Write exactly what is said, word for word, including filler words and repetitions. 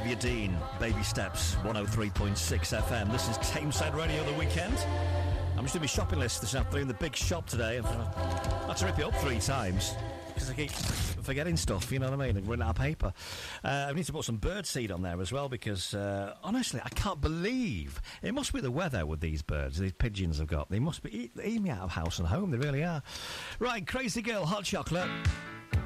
Olivia Dean, Baby Steps, one oh three point six F M. This is Tameside Radio the weekend. I'm just doing my shopping list this afternoon, the big shop today. I've had to rip it up three times because I keep forgetting stuff, you know what I mean, and running out of paper. Uh, I need to put some bird seed on there as well because, uh, honestly, I can't believe it must be the weather with these birds, these pigeons I've got. They must be eat, eating me out of house and home, they really are. Right, Crazy Girl, Hot Chocolate.